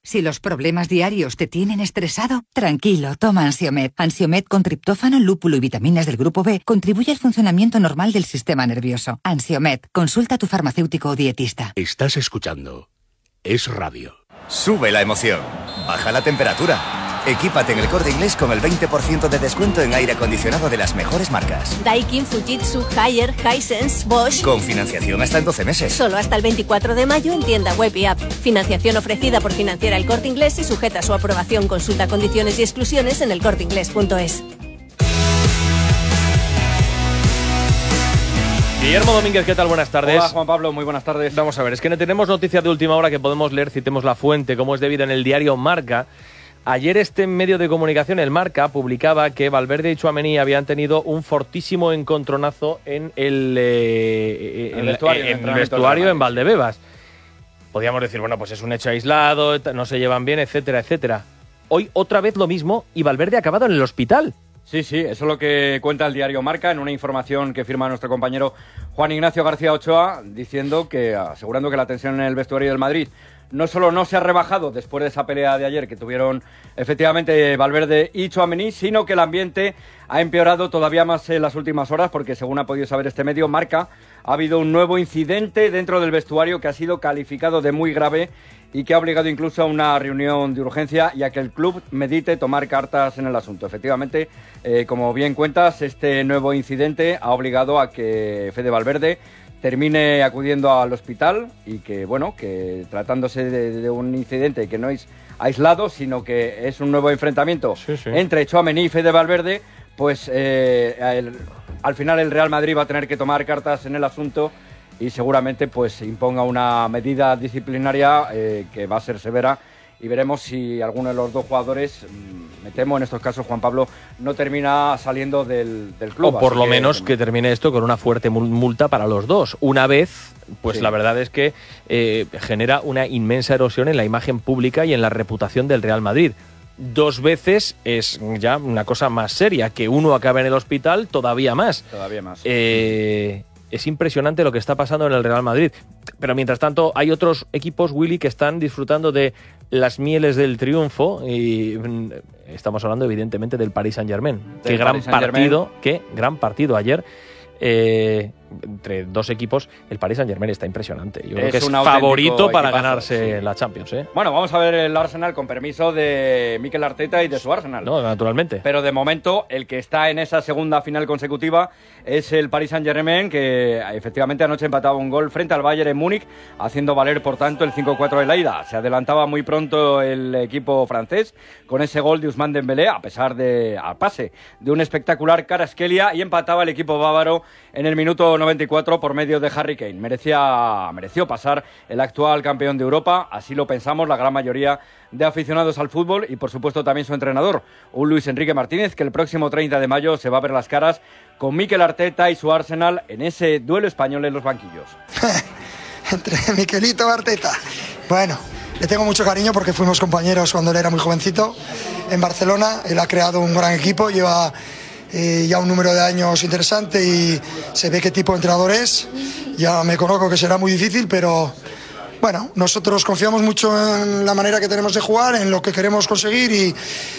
Si los problemas diarios te tienen estresado, tranquilo, toma Ansiomed. Ansiomed con triptófano, lúpulo y vitaminas del grupo B contribuye al funcionamiento normal del sistema nervioso. Ansiomed, consulta a tu farmacéutico o dietista. Estás escuchando Es Radio. Sube la emoción, baja la temperatura. Equípate en El Corte Inglés con el 20% de descuento en aire acondicionado de las mejores marcas. Daikin, Fujitsu, Haier, Hisense, Bosch. Con financiación hasta en 12 meses. Solo hasta el 24 de mayo en tienda web y app. Financiación ofrecida por Financiera El Corte Inglés y sujeta a su aprobación. Consulta condiciones y exclusiones en elcorteinglés.es. Guillermo Domínguez, ¿qué tal? Buenas tardes. Hola, Juan Pablo, muy buenas tardes. Vamos a ver, es que no tenemos noticias de última hora que podemos leer, citemos la fuente, como es debido en el diario Marca. Ayer este medio de comunicación, el Marca, publicaba que Valverde y Tchouaméni habían tenido un fortísimo encontronazo en el vestuario en Valdebebas. Podríamos decir, bueno, pues es un hecho aislado, no se llevan bien, etcétera, etcétera. Hoy otra vez lo mismo y Valverde ha acabado en el hospital. Sí, eso es lo que cuenta el diario Marca en una información que firma nuestro compañero Juan Ignacio García Ochoa, asegurando que la tensión en el vestuario del Madrid no solo no se ha rebajado después de esa pelea de ayer que tuvieron efectivamente Valverde y Tchouaméni, sino que el ambiente ha empeorado todavía más en las últimas horas, porque según ha podido saber este medio, Marca, ha habido un nuevo incidente dentro del vestuario que ha sido calificado de muy grave y que ha obligado incluso a una reunión de urgencia y a que el club medite tomar cartas en el asunto. Efectivamente, como bien cuentas, este nuevo incidente ha obligado a que Fede Valverde termine acudiendo al hospital y que tratándose de un incidente que no es aislado, sino que es un nuevo enfrentamiento entre Tchouaméni y Fede Valverde, pues al final el Real Madrid va a tener que tomar cartas en el asunto y seguramente pues imponga una medida disciplinaria que va a ser severa, y veremos si alguno de los dos jugadores, me temo en estos casos, Juan Pablo, no termina saliendo del club. O por lo menos que termine esto con una fuerte multa para los dos. Una vez, pues la verdad es que genera una inmensa erosión en la imagen pública y en la reputación del Real Madrid. Dos veces es ya una cosa más seria, que uno acabe en el hospital todavía más. Es impresionante lo que está pasando en el Real Madrid. Pero mientras tanto hay otros equipos, Willy, que están disfrutando de las mieles del triunfo, y estamos hablando evidentemente del Paris Saint-Germain. Qué gran partido ayer. Entre dos equipos, el Paris Saint-Germain está impresionante. Yo creo que es favorito para ganarse la Champions. Bueno, vamos a ver el Arsenal con permiso de Mikel Arteta y de su Arsenal. No, naturalmente. Pero de momento, el que está en esa segunda final consecutiva es el Paris Saint-Germain, que efectivamente anoche empataba un gol frente al Bayern en Múnich, haciendo valer, por tanto, el 5-4 de la ida. Se adelantaba muy pronto el equipo francés con ese gol de Ousmane Dembélé, a pesar al pase de un espectacular Kvaratskhelia, y empataba el equipo bávaro en el minuto 94 por medio de Harry Kane. Mereció pasar el actual campeón de Europa, así lo pensamos la gran mayoría de aficionados al fútbol, y por supuesto también su entrenador, un Luis Enrique Martínez, que el próximo 30 de mayo se va a ver las caras con Mikel Arteta y su Arsenal en ese duelo español en los banquillos. Entre Mikelito y Arteta. Bueno, le tengo mucho cariño porque fuimos compañeros cuando él era muy jovencito en Barcelona. Él ha creado un gran equipo, lleva ya un número de años interesante y se ve qué tipo de entrenador es. Ya me conozco que será muy difícil, pero bueno, nosotros confiamos mucho en la manera que tenemos de jugar, en lo que queremos conseguir, y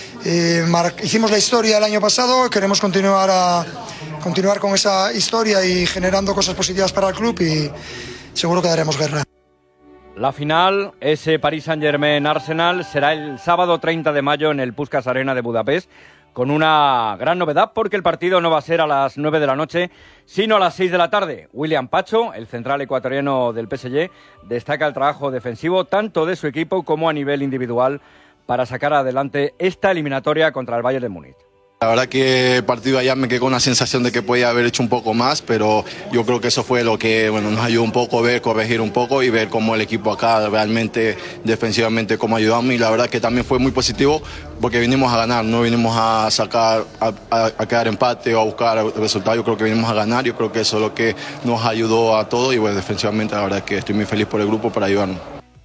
hicimos la historia el año pasado, queremos continuar con esa historia y generando cosas positivas para el club, y seguro que daremos guerra. La final, ese Paris Saint-Germain-Arsenal, será el sábado 30 de mayo en el Puskás Arena de Budapest, con una gran novedad, porque el partido no va a ser a las 9 de la noche, sino a las 6 de la tarde. William Pacho, el central ecuatoriano del PSG, destaca el trabajo defensivo tanto de su equipo como a nivel individual para sacar adelante esta eliminatoria contra el Bayern de Múnich. La verdad que el partido allá me quedó con una sensación de que podía haber hecho un poco más, pero yo creo que eso fue lo que nos ayudó un poco a ver, corregir un poco y ver cómo el equipo acá realmente defensivamente cómo ayudamos, y la verdad que también fue muy positivo porque vinimos a ganar, no vinimos a sacar, a quedar empate o a buscar el resultado. Yo creo que vinimos a ganar, yo creo que eso es lo que nos ayudó a todos, y bueno, defensivamente la verdad que estoy muy feliz por el grupo, por ayudarnos.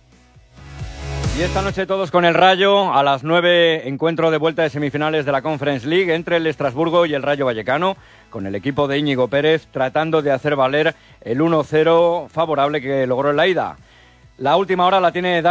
Y esta noche todos con el Rayo, a las 9, encuentro de vuelta de semifinales de la Conference League entre el Estrasburgo y el Rayo Vallecano, con el equipo de Íñigo Pérez tratando de hacer valer el 1-0 favorable que logró en la ida. La última hora la tiene